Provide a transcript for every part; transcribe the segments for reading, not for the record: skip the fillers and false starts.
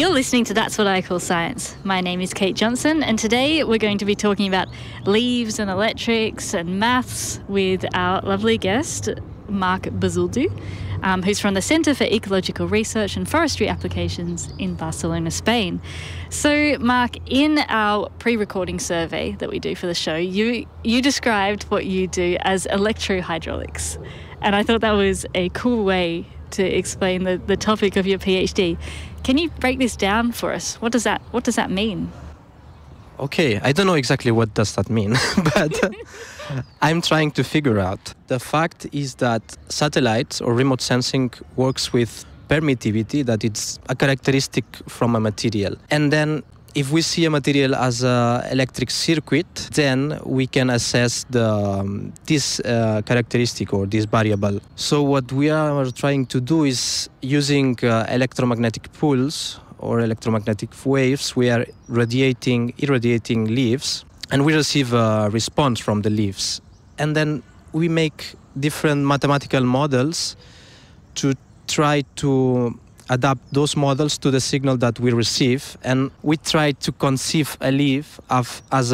You're listening to That's What I Call Science. My name is Kate Johnson, and today we're going to be talking about leaves and electrics and maths with our lovely guest, Marc Bazaldú, who's from the Centre for Ecological Research and Forestry Applications in Barcelona, Spain. So, Marc, in our pre-recording survey that we do for the show, you described what you do as electrohydraulics. And I thought that was a cool way to explain the topic of your PhD. Can you break this down for us? What does that mean? Okay, I don't know exactly what does that mean, but I'm trying to figure out. The fact is that satellites or remote sensing works with permittivity, that it's a characteristic from a material. And then if we see a material as an electric circuit, then we can assess this characteristic or this variable. So what we are trying to do is using electromagnetic pulse or electromagnetic waves, we are irradiating leaves, and we receive a response from the leaves. And then we make different mathematical models to try to adapt those models to the signal that we receive, and we try to conceive a leaf as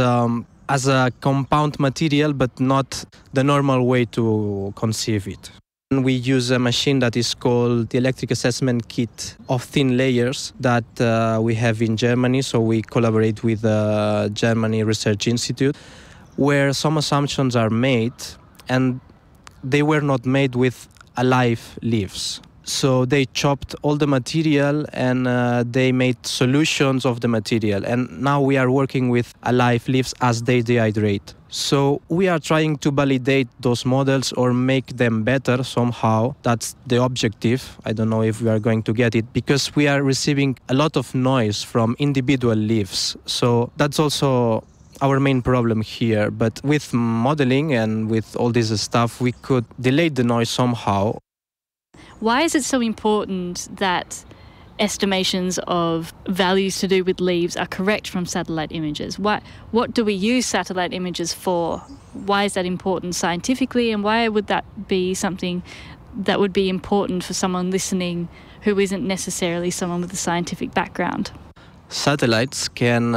a compound material, but not the normal way to conceive it. And we use a machine that is called the Electric Assessment Kit of Thin Layers that we have in Germany. So we collaborate with the Germany Research Institute, where some assumptions are made, and they were not made with alive leaves. So they chopped all the material and they made solutions of the material. And now we are working with alive leaves as they dehydrate. So we are trying to validate those models or make them better somehow. That's the objective. I don't know if we are going to get it, because we are receiving a lot of noise from individual leaves. So that's also our main problem here. But with modeling and with all this stuff, we could delay the noise somehow. Why is it so important that estimations of values to do with leaves are correct from satellite images? What do we use satellite images for? Why is that important scientifically, and why would that be something that would be important for someone listening who isn't necessarily someone with a scientific background? Satellites can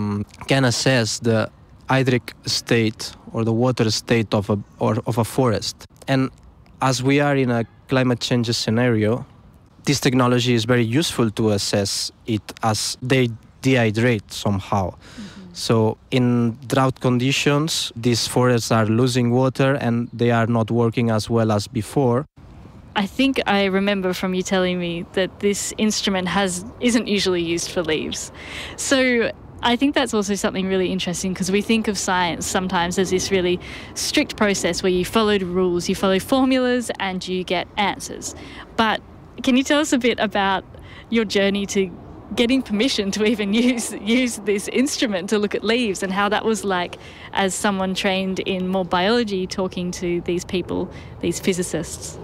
assess the hydric state or the water state of a forest. And as we are in a climate change scenario, this technology is very useful to assess it as they dehydrate somehow. Mm-hmm. So in drought conditions, these forests are losing water and they are not working as well as before. I think I remember from you telling me that this instrument isn't usually used for leaves. So I think that's also something really interesting, because we think of science sometimes as this really strict process where you follow the rules, you follow formulas, and you get answers. But can you tell us a bit about your journey to getting permission to even use this instrument to look at leaves, and how that was like as someone trained in more biology talking to these people, these physicists?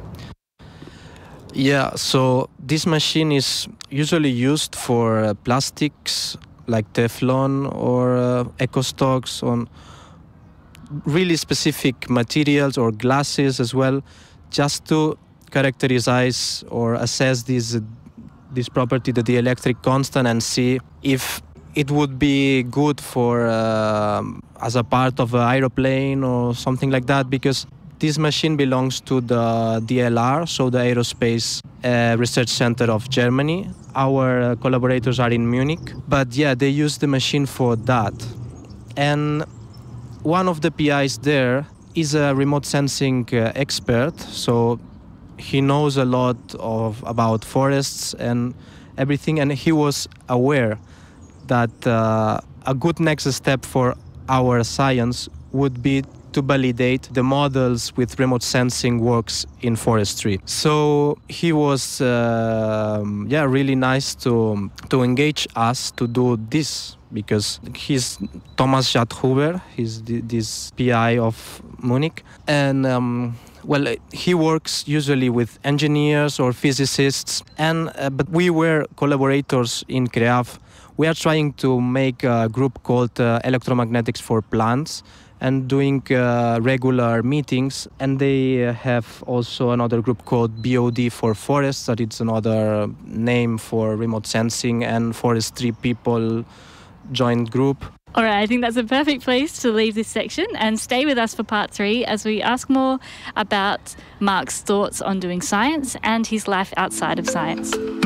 Yeah, so this machine is usually used for plastics, like Teflon or EcoStox, on really specific materials, or glasses as well, just to characterize or assess this property, the dielectric constant, and see if it would be good for as a part of an aeroplane or something like that, because this machine belongs to the DLR, so the Aerospace Research Center of Germany. Our collaborators are in Munich, but yeah, they use the machine for that. And one of the PIs there is a remote sensing expert, so he knows a lot about forests and everything, and he was aware that a good next step for our science would be to validate the models with remote sensing works in forestry. So he was really nice to engage us to do this, because he's Thomas Schadhuber, he's this PI of Munich, and he works usually with engineers or physicists, and but we were collaborators in CREAF. We are trying to make a group called Electromagnetics for Plants, and doing regular meetings. And they have also another group called BOD for Forests, that it's another name for remote sensing and forestry people joint group. All right, I think that's a perfect place to leave this section and stay with us for part 3 as we ask more about Mark's thoughts on doing science and his life outside of science.